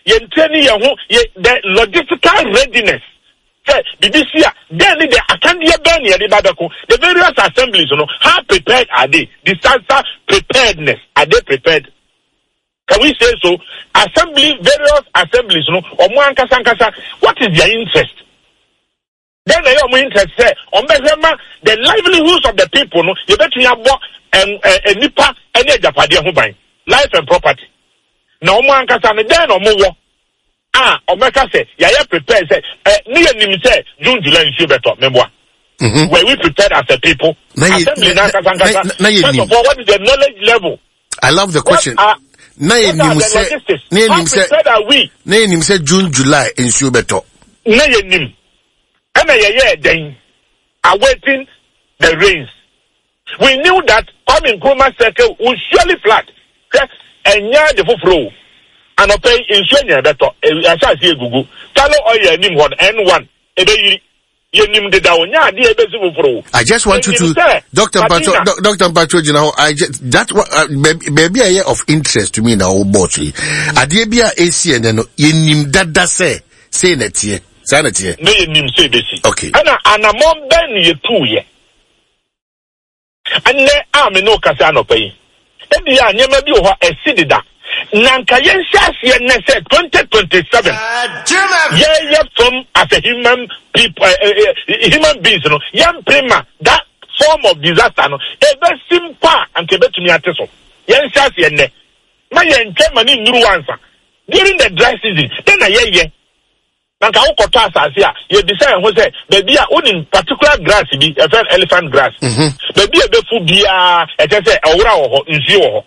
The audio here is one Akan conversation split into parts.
yen training ye ho the logistical readiness. BBC, then the Akandia Bani, the various assemblies, how prepared are they? Disaster preparedness, are they prepared? Can we say so? Various assemblies, what is their interest? Then they are more interested on the livelihoods of the people, you bet you have a nipa and a Japadia Hubine, life and property. No more then or more. Omeka say, Yaya prepared, say, near him say, June, July, and Subeto, memoir. Where we prepared as a people. First of all, what is the knowledge level? I love the question. Name say June, July, and Subeto. Name. And then, awaiting the rains. We knew that coming Kuma Circle would surely flood. And near the full and pay in Shania that as I see Google. Talo oil nim one N1. I just want you to Dr. Bacho, you know, that's what maybe a year of interest to me now, Bochi. Adebia AC and then nim dada say that here. Sanity. No, nim say this. Okay. And a mom ben ye 2 year. And ne army no casano pay. And the year never be over a city that. Nankayen Shasi and said 2027. Yeah, from as a human people, human beings, young prima, that form of disaster, a very simple and to me at so. Yen Shasi and ne. My yen Germany new answer. During the dry season, then a year. Nanka ukota sasia, you decide who say, baby, in particular grass, be a very elephant grass. Baby, a befu bia, a aura or in zero.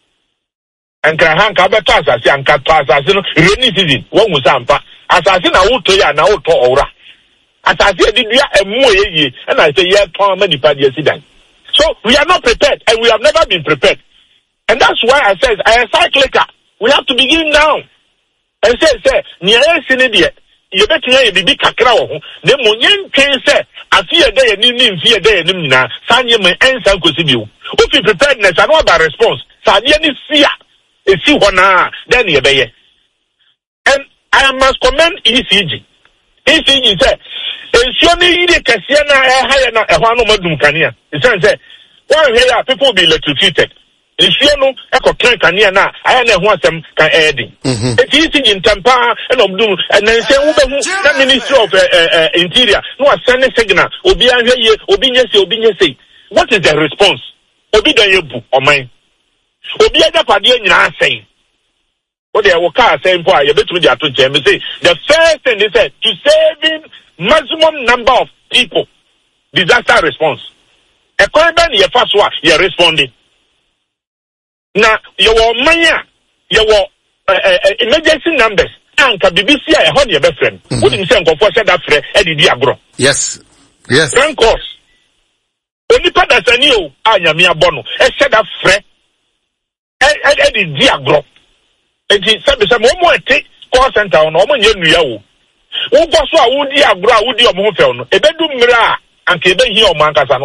And Krahan Kabata and Katasa, rainy season, one was ampa. Assassin, I would tell you, and I would talk aura. Assassin, did you a more and I say, yeah, Tom, many parties. So we are not prepared, and we have never been prepared. And that's why I said, I am cyclical. We have to begin now. And say, near Sinidia, you better hear the big cacao. The Munyan can say, I fear day and you fear day and Nimna, Sanya may answer Cosibu. If you preparedness, I know about response. Sanya is fear. See one then you be. And I must commend ECG. ECG said, "Ensuring the Cassiana higher a one modum cania." The son said, "One here people will be electrocuted." Ensuring Echo Cania, I know what some can add. It's easy in Tampa and Obdum, and then say, "The Ministry of Interior, no send a signal, Obinya, what is the response? Obidayebu or mine? Obi ada pade nyina say what they will car saying for you between their two jam say the first thing they said to saving maximum number of people disaster response e kon ben ye fa so a ye responding na you manya you emergency numbers anka BBC e ho ne be friend wouldn't say nkofo said that frɛ e di agro yes rank course oni pada sani o anyame abono e said that frɛ Eddie Diagro. And he said, more take call center on Omo Nuya. Who was so would Diagro, would you move on? A bedroom mirror and Kebe here on Mancasan.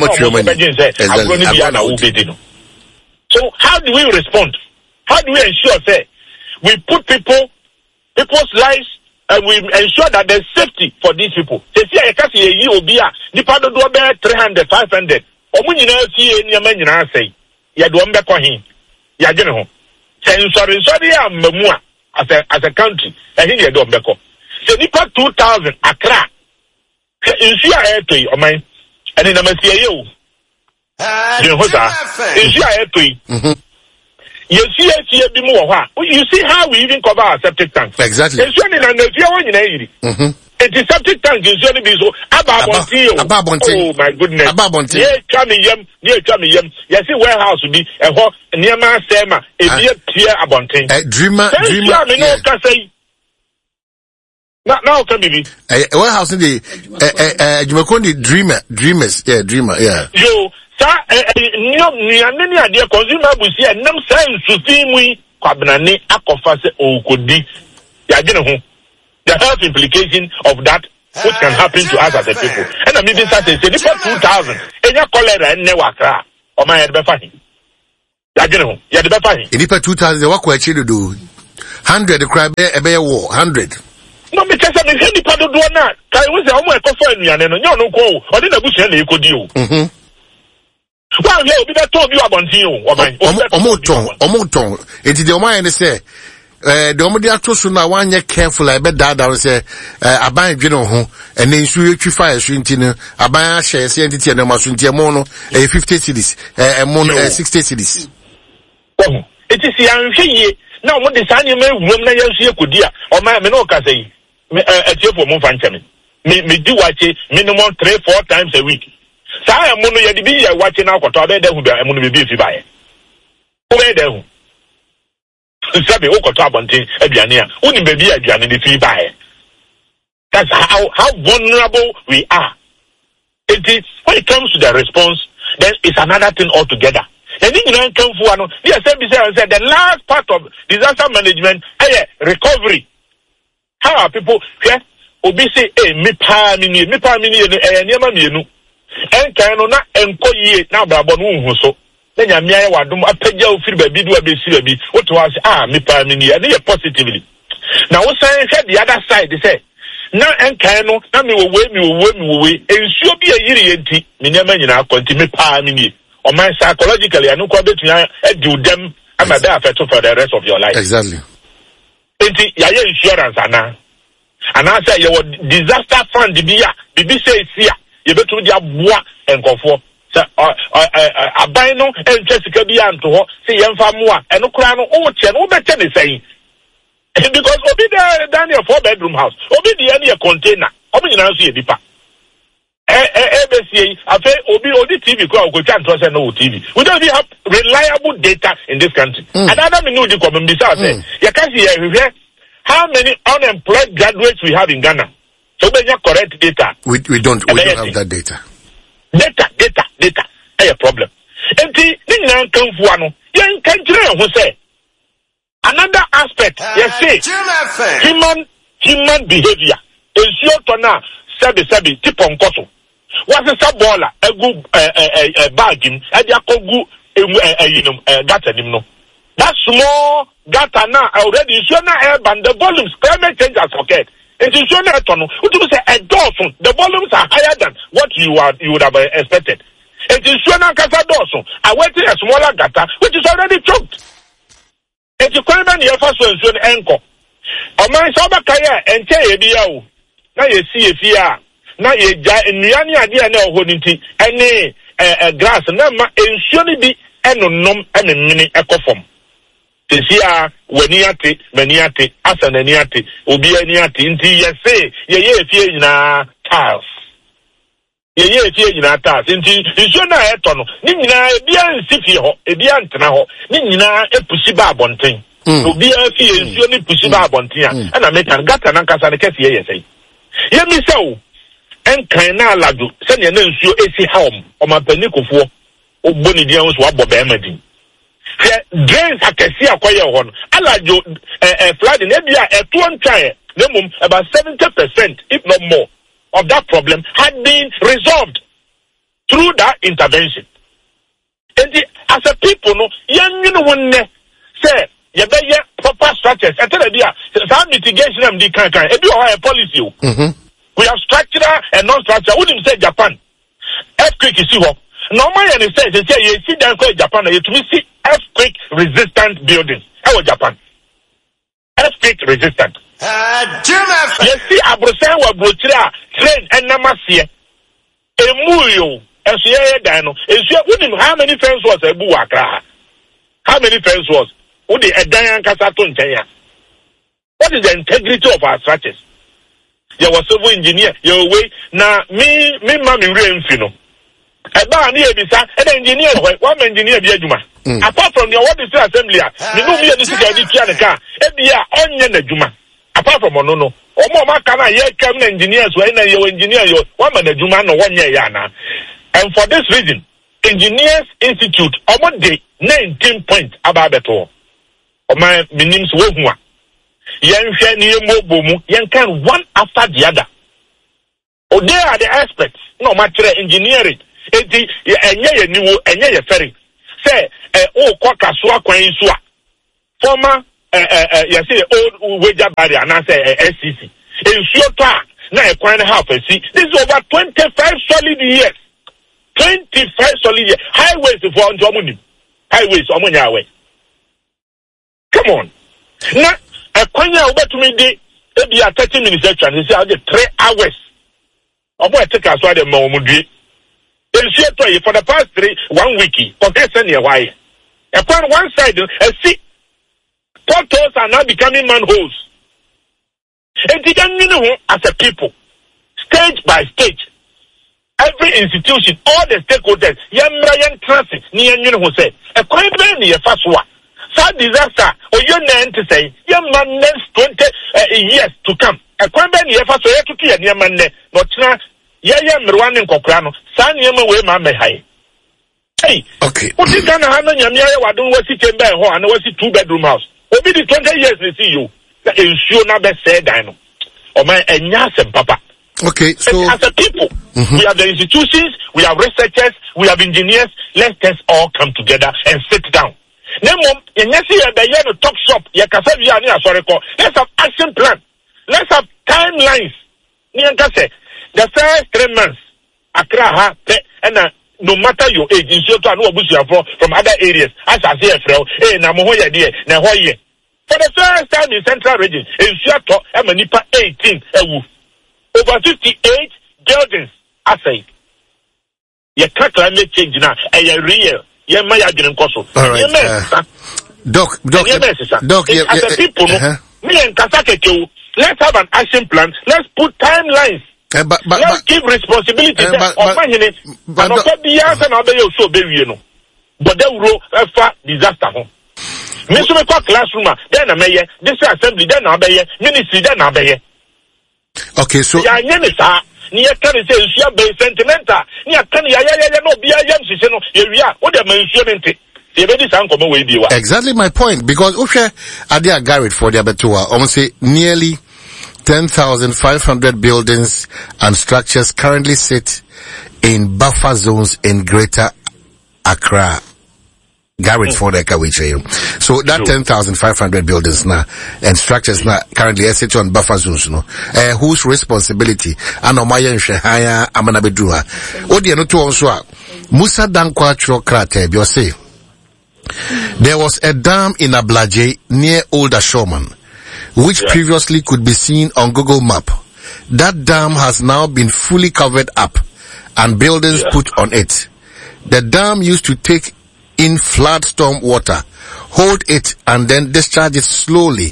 So, how do we respond? How do we ensure, say, we put people's lives and we ensure that there's safety for these people? They say, I can't see a year beer, the part of the 300, 500. Omunina see any man say, Yadwambe Kohin. Yageno. Sorry, Memua as a country. I think you don't make up. So, Nipa 2000 Accra. In Sia Airtway, or mine, and in a Messiah. In Sia Airtway. You see how we even cover our septic tanks. Exactly. It is septic tank is only be so oh my goodness. Yeah, come yam. You see warehouse will be a hot near my sema a dear abonting. Dreamer. Now can be warehouse in the you call it dreamers. Yeah, dreamer, yeah. Yo, sir, dear consumer will see a num sign to see we Kwabnani Akofase Okodi. Yagino. The health implication of that which can happen to us as a people. And I mean, this is 2000. And your cholera and Newaka or my head by fine. You had the 2000, what could I do? 100 cry be war 100. No, because I mean, any part of the one I was almost a coffee and no call, or didn't bush any could you. Well, yeah, be that told you about you, Omoton. It is the mind say, the Omodia Tosuna 1 year careful, I bet that I was a buy general home, and then you fire swinting, a buy share, entity and a masuntia mono, 50 cities, a mono 60 cities. It is the Angie. Now, what the sign you may woman you could dear, or my menoka say, a tip for Monfancham. Me do watch it minimum 3-4 times a week. So I am mono yet be watching out for Tobe, there will be a mono be if you buy it. Where there? Sabi Okotobonti, a Biania, only baby a Bian if you buy it. That's how vulnerable we are. It is when it comes to the response, then it's another thing altogether. And then come for one. Yes, said the last part of disaster management, recovery. How are people here? Obi say, me pa mini, and cannot encoy now, Brabon, so. Then you may want to pay your free baby, do a baby, what was me pa mini, and they positively. Now, what's saying the other side, they say, now and cannot, now me away, and she'll be a year, Minyaman, continue pa mini. Or my psychologically, I know quite do them. I'm a bad for the rest of your life. Exactly. Insurance, Anna. And I say your disaster fund, the say here, you better do bois and go for. A bino and Jessica Bian to see young Famua and no crown or chen, or better they say. Because Obi the Daniel 4-bedroom house, Obi the any container, Obi now see a deeper. ABC, I say, Obi TV, go chant was no TV. We don't have reliable data in this country. Another minute you come and say, you can see how many unemployed graduates we have in Ghana. So when you correct data. We don't have that data. Data. A problem. And the come for one, young country who say another aspect, human behavior. Ensure to now, sabi, tip on koso. What's a sub-baller, a good bargain, and gata no. That small gata now already is not air band, the volumes, climate change has occurred. It is shown a tunnel. What do you say? A dozen. The volumes are higher than what you would have expected. It is shown a casa dozen. I went in a smaller gata, which is already choked. It is quite many of us will soon anchor. A man sober kaya and tell you, now you see if you are. Now you any idea no holding any glass number and surely be and a mini echo form. This year, when maniate, as an aniate, will be aniate, inti, yes, say, ye, na tiles. Ye, na tiles, inti, you should not have tono. Nina, bian sifio, a bian tanaho, Nina, a pussiba bonting. To be a fee, and surely pussiba bontia, and I make an gata and casana case, yes, say. Let me so. And can I ladu, send your name to AC home, or my penico for, or Bonnie Dians, what Bob Emedy. Drains I can see a quiet one. I like you, flood in every year at one time, about 70%, if not more, of that problem had been resolved through that intervention. And as a people, no, you know, when say, you better proper structures, I tell you, some mitigation and the kind, if you have a policy. We have structural and non-structural. Wouldn't say Japan. Earthquake is here. Normally, and say you see them call Japan. You see earthquake resistant buildings. How Japan? Earthquake resistant. You see Abruzan wa Bruchira train and Namasia. Emuyo. As you dano. How many friends was a Buakra? How many friends was? Would the Dayan Kasatun Chaya? What is the integrity of our structures? You were civil engineer, your way. Now, me, mammy, Renfino. A bar near beside an engineer, one engineer, Juma. Apart from your what is the assembly, you know me, this is a car. Every year, on Juma. Apart from Monono, or more, can I come engineers when you engineer your woman, Juma, no 1 year, Yana. And for this reason, Engineers Institute, almost day 19 points about the tour. Or my name's Wogwa. Yan can one after the other. Oh, they are the aspects. No matter engineering. Ferry. Say, Kwakasua Kwaisua. Former you see old wager barrier and I say SCC. In Shota, now a quarter half a see. This is over 25 solid years. 25 solid years. Highways for Antomuni. Highways on way. Come on. Now a quarter over to me maybe a 30 minutes extra and say I'll get 3 hours. I'm going to take us why the Momudi. In Shota for the past 1 week, progressing near why. Upon one side, see, potholes are now becoming manholes. And you know, as a people, stage by stage, every institution, all the stakeholders, Yamrayan Transit, near you know, say, a quite many a fast one. Sad disaster, or your name to say, young man, next 20 years to come. A quite many a fast way to kill your man, not now, Yam Rwan and Cocrano, San Yama way, Mamma High. Hey, okay. What is going to happen? I don't want to sit and was it 2-bedroom house. Over the 20 years they see you. That is sure not best said, I know. Or my and papa. Okay, so as a people, we have the institutions, we have researchers, we have engineers. Let's all come together and sit down. Let's have action plan. Let's have timelines. The first 3 months, Accra, and no matter your age, in Soto and from other areas, as I say, for the first time in Central Region, in Soto, Manipa 18, over 58 buildings, I say. You can't climate change now, and you're real. You're my agent. All right. Doc, as a people, me and Kasake, let's have an action plan. Let's put timelines. Let's give responsibility but they will disaster home. Mr. Classroom, then a mayor, this assembly, then a mayor, ministry, then a mayor. Okay, so near can say she be sentimental. Near can no be a young area. What am I exactly my point, because Adia Garrett for the Abetua, almost say nearly 10,500 buildings and structures currently sit in buffer zones in Greater Accra. Garrett for the Kawiche. So that 10,500 buildings now and structures now currently sit on buffer zones, whose responsibility? Anomaya Shehaya Amanabedua. Odi no to also Musa Dankwa Chokrate Biose. There was a dam in Ablaje near Old Ashoman, which previously could be seen on Google Map. That dam has now been fully covered up and buildings put on it. The dam used to take in flood storm water, hold it and then discharge it slowly.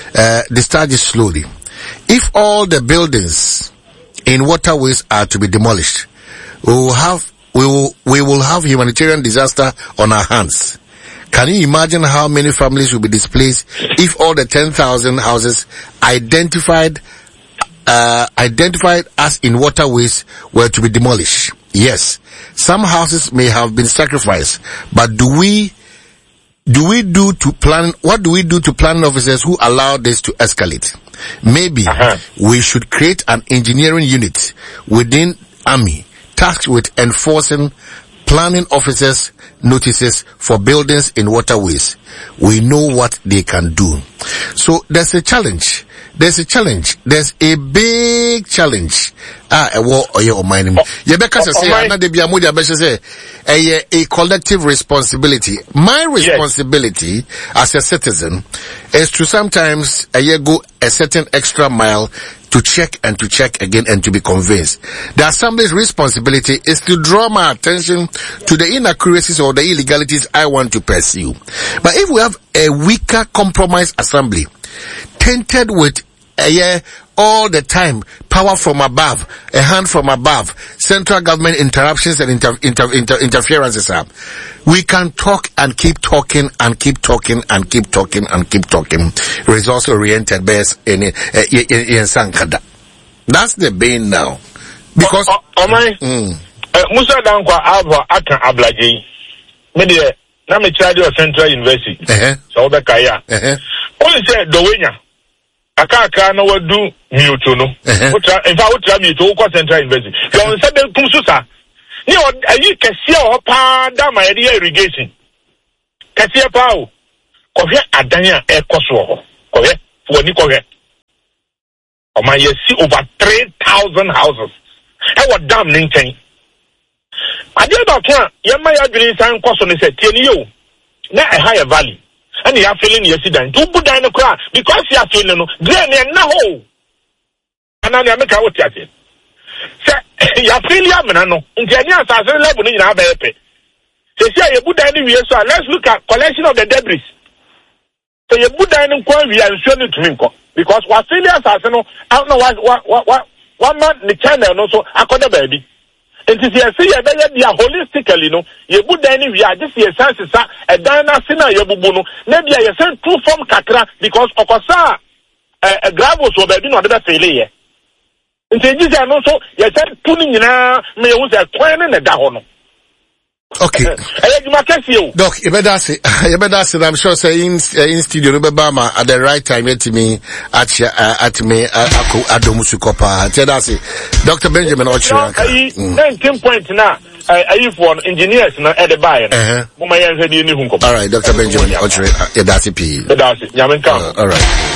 If all the buildings in waterways are to be demolished, we will have humanitarian disaster on our hands. Can you imagine how many families will be displaced if all the 10,000 houses identified as in waterways were to be demolished? Yes, some houses may have been sacrificed, but what do we do to planning officers who allow this to escalate? Maybe we should create an engineering unit within Army tasked with enforcing planning officers' notices for buildings in waterways. We know what they can do. So there's a challenge. There's a big challenge. A collective responsibility. My responsibility as a citizen is to sometimes go a certain extra mile to check again and to be convinced. The Assembly's responsibility is to draw my attention to the inaccuracies or the illegalities I want to pursue. But if we have a weaker compromise Assembly, tainted with all the time, power from above, a hand from above, central government interruptions and interferences, we can talk and keep talking and keep talking and keep talking and keep talking. Results oriented base in Sankada. That's the bane now. Because Musa Dankwa Ava Aka Ablaji Media Nami Chadio Central University. So Bekaya. Only said Dowenya. Akaka no do Mutuno. If I would tell me to Central University. You said Kumsusa. You know, you can see our pa down my irrigation. Cassia Pau. Kohe adanya ekoso. Kohe woni kohe. Oma ye see over 3,000 houses. E wa dam ninchen. Ade about one, yama ya dwene san koso ne se tieni yo. Na a higher value. And you are feeling your accident. You put down the car because you are feeling no drain and no. And I make out what you say. You are feeling no. Engineers are very level in our baby. They say you put down the so let's look at collection of the debris. So you put down in we are showing it to me because what failures are no I don't know what man the channel no so I call the baby. And to see a holistically, no, you put down we are just a sense a dynasina yabubuno, maybe I send two from Kakra because Okosa a gravos or baby not the failure. And so this is also, you said putting in a may use a coin and a dahono. Okay. Doc, you better say, I'm sure say in studio, Bama at the right time, at me, Adomusukopa. Tell us, Dr. Benjamin Ochoa. 19 points now. I for engineers now at the buyer. All right, Dr. Benjamin Ochoa. That's it. All right.